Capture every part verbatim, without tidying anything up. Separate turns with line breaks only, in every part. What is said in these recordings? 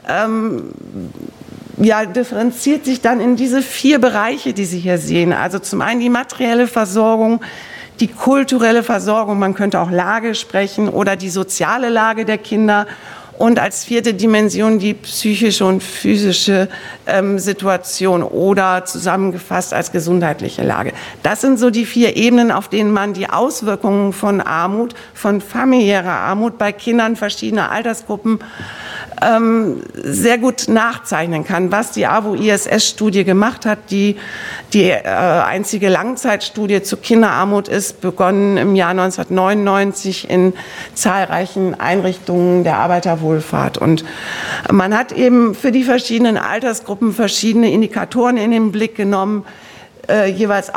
ähm, ja, differenziert sich dann in diese vier Bereiche, die Sie hier sehen. Also zum einen die materielle Versorgung, die kulturelle Versorgung, man könnte auch Lage sprechen, oder die soziale Lage der Kinder. Und als vierte Dimension die psychische und physische ähm, Situation oder zusammengefasst als gesundheitliche Lage. Das sind so die vier Ebenen, auf denen man die Auswirkungen von Armut, von familiärer Armut bei Kindern verschiedener Altersgruppen ähm, sehr gut nachzeichnen kann. Was die A W O-I S S-Studie gemacht hat, die die äh, einzige Langzeitstudie zu Kinderarmut ist, begonnen im Jahr neunzehnhundertneunundneunzig in zahlreichen Einrichtungen der Arbeiterwohlfahrt. Und man hat eben für die verschiedenen Altersgruppen verschiedene Indikatoren in den Blick genommen, äh, jeweils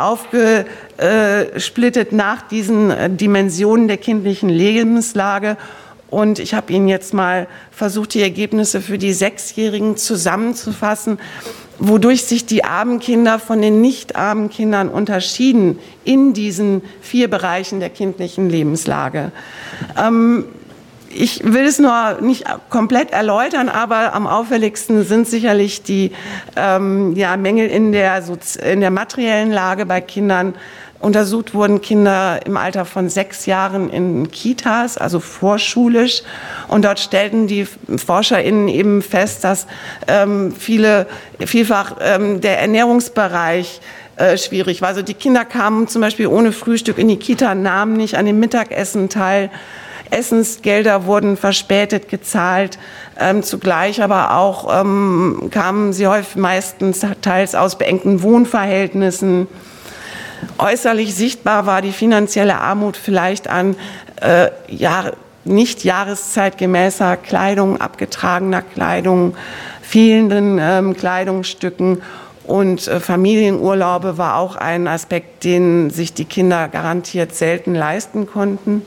aufgesplittet nach diesen äh, Dimensionen der kindlichen Lebenslage. Und ich habe Ihnen jetzt mal versucht, die Ergebnisse für die Sechsjährigen zusammenzufassen, wodurch sich die armen Kinder von den nicht armen Kindern unterschieden in diesen vier Bereichen der kindlichen Lebenslage. Ähm, Ich will es nur nicht komplett erläutern, aber am auffälligsten sind sicherlich die ähm, ja, Mängel in der, in der materiellen Lage bei Kindern. Untersucht wurden Kinder im Alter von sechs Jahren in Kitas, also vorschulisch. Und dort stellten die ForscherInnen eben fest, dass ähm, viele, vielfach ähm, der Ernährungsbereich äh, schwierig war. Also die Kinder kamen zum Beispiel ohne Frühstück in die Kita, nahmen nicht an dem Mittagessen teil. Essensgelder wurden verspätet gezahlt, ähm, zugleich aber auch ähm, kamen sie häufig meistens teils aus beengten Wohnverhältnissen. Äußerlich sichtbar war die finanzielle Armut vielleicht an äh, Jahr, nicht jahreszeitgemäßer Kleidung, abgetragener Kleidung, fehlenden ähm, Kleidungsstücken. Und äh, Familienurlaube war auch ein Aspekt, den sich die Kinder garantiert selten leisten konnten.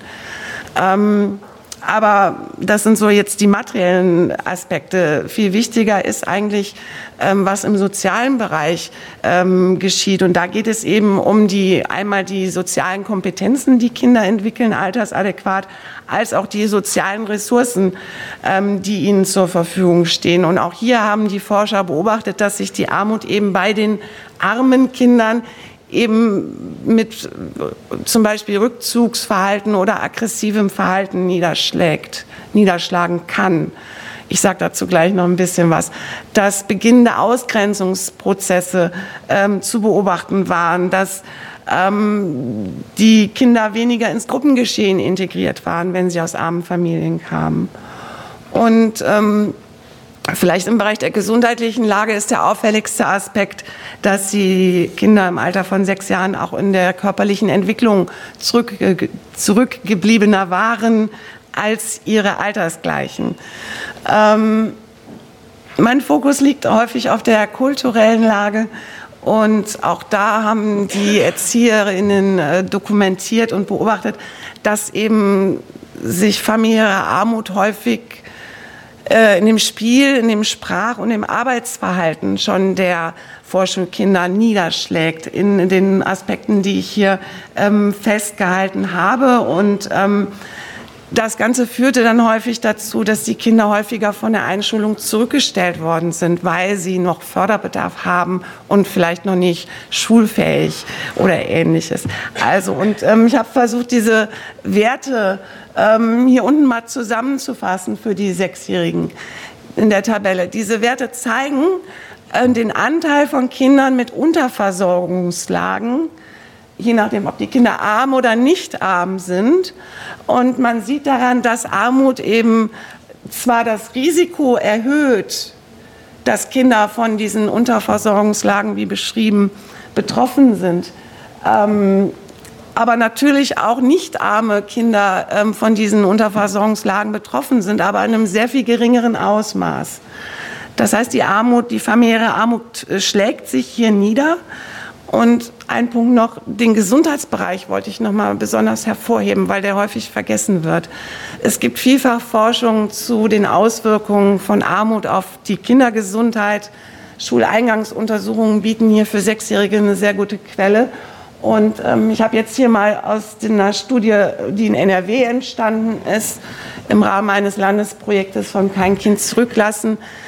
Ähm, aber das sind so jetzt die materiellen Aspekte. Viel wichtiger ist eigentlich, ähm, was im sozialen Bereich ähm, geschieht. Und da geht es eben um die, einmal die sozialen Kompetenzen, die Kinder entwickeln, altersadäquat, als auch die sozialen Ressourcen, ähm, die ihnen zur Verfügung stehen. Und auch hier haben die Forscher beobachtet, dass sich die Armut eben bei den armen Kindern eben mit zum Beispiel Rückzugsverhalten oder aggressivem Verhalten niederschlägt, niederschlagen kann. Ich sage dazu gleich noch ein bisschen was. Dass beginnende Ausgrenzungsprozesse ähm, zu beobachten waren, dass ähm, die Kinder weniger ins Gruppengeschehen integriert waren, wenn sie aus armen Familien kamen. Und ähm, vielleicht im Bereich der gesundheitlichen Lage ist der auffälligste Aspekt, dass die Kinder im Alter von sechs Jahren auch in der körperlichen Entwicklung zurück, zurückgebliebener waren als ihre Altersgleichen. Ähm, mein Fokus liegt häufig auf der kulturellen Lage. Und auch da haben die ErzieherInnen äh, dokumentiert und beobachtet, dass eben sich familiäre Armut häufig in dem Spiel, in dem Sprach- und im Arbeitsverhalten schon der Vorschulkinder niederschlägt, in den Aspekten, die ich hier ähm, festgehalten habe. Und ähm, das Ganze führte dann häufig dazu, dass die Kinder häufiger von der Einschulung zurückgestellt worden sind, weil sie noch Förderbedarf haben und vielleicht noch nicht schulfähig oder Ähnliches. Also, und ähm, ich habe versucht, diese Werte ähm, hier unten mal zusammenzufassen für die Sechsjährigen in der Tabelle. Diese Werte zeigen äh, den Anteil von Kindern mit Unterversorgungslagen, je nachdem, ob die Kinder arm oder nicht arm sind. Und man sieht daran, dass Armut eben zwar das Risiko erhöht, dass Kinder von diesen Unterversorgungslagen, wie beschrieben, betroffen sind, ähm, aber natürlich auch nicht arme Kinder ähm, von diesen Unterversorgungslagen betroffen sind, aber in einem sehr viel geringeren Ausmaß. Das heißt, die Armut, die familiäre Armut äh, schlägt sich hier nieder. Und ein Punkt noch, den Gesundheitsbereich wollte ich noch mal besonders hervorheben, weil der häufig vergessen wird. Es gibt vielfach Forschung zu den Auswirkungen von Armut auf die Kindergesundheit. Schuleingangsuntersuchungen bieten hier für Sechsjährige eine sehr gute Quelle. Und ähm, ich habe jetzt hier mal aus einer Studie, die in N R W entstanden ist, im Rahmen eines Landesprojektes von Kein Kind zurücklassen,